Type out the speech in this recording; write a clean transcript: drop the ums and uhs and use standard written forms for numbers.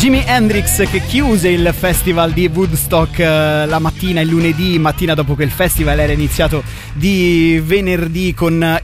Jimi Hendrix che chiuse il festival di Woodstock la mattina, il lunedì mattina, dopo che il festival era iniziato di venerdì con